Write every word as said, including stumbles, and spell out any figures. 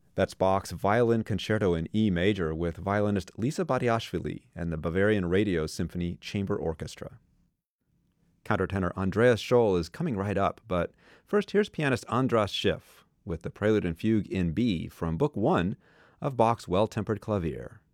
That's Bach's Violin Concerto in E major with violinist Lisa Badiashvili and the Bavarian Radio Symphony Chamber Orchestra. Countertenor Andreas Scholl is coming right up, but first here's pianist Andras Schiff with the Prelude and Fugue in B from Book One of Bach's Well-Tempered Clavier.